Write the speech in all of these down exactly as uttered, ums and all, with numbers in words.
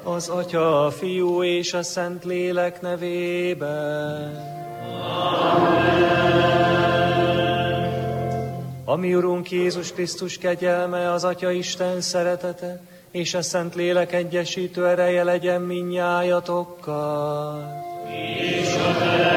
Az Atya, a Fiú és a Szentlélek nevében. Amen. A mi Urunk Jézus Krisztus kegyelme, az Atya Isten szeretete és a Szentlélek egyesítő ereje legyen mindnyájatokkal. És a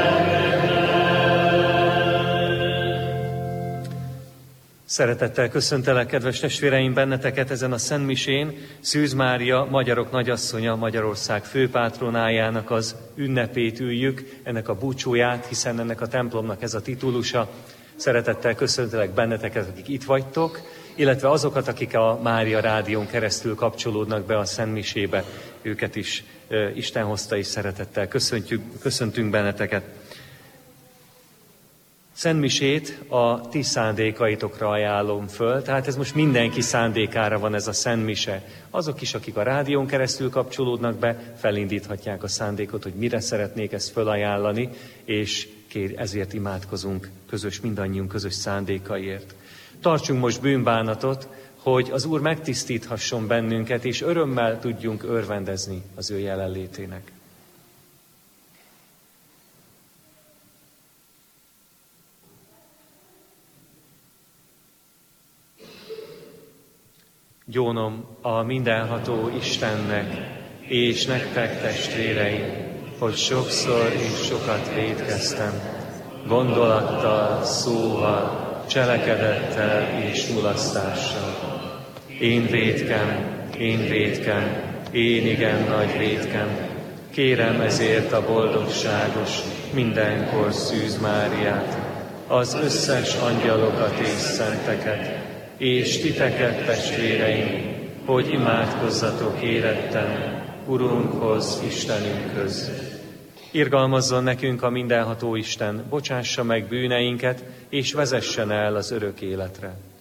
Szeretettel köszöntelek, kedves testvéreim, benneteket ezen a szentmisén, Szűz Mária, magyarok nagyasszonya, Magyarország főpátronájának az ünnepét üljük, ennek a búcsúját, hiszen ennek a templomnak ez a titulusa. Szeretettel köszöntelek benneteket, akik itt vagytok, illetve azokat, akik a Mária Rádión keresztül kapcsolódnak be a szentmisébe, őket is e, Isten hozta, és szeretettel köszöntjük, köszöntünk benneteket. Szentmisét a ti szándékaitokra ajánlom föl, tehát ez most mindenki szándékára van ez a szentmise. Azok is, akik a rádión keresztül kapcsolódnak be, felindíthatják a szándékot, hogy mire szeretnék ezt fölajánlani, és kér, ezért imádkozunk közös, mindannyiunk közös szándékaiért. Tartsunk most bűnbánatot, hogy az Úr megtisztíthasson bennünket, és örömmel tudjunk örvendezni az ő jelenlétének. Gyónom a mindenható Istennek, és nektek, testvéreim, hogy sokszor és sokat vétkeztem, gondolattal, szóval, cselekedettel és mulasztással. Én vétkem, én vétkem, én igen nagy vétkem. Kérem ezért a boldogságos, mindenkor Szűz Máriát, az összes angyalokat és szenteket, és titeket, testvéreim, hogy imádkozzatok éretten Urunkhoz, Istenünkhöz. Irgalmazzon nekünk a mindenható Isten, bocsássa meg bűneinket, és vezessen el az örök életre.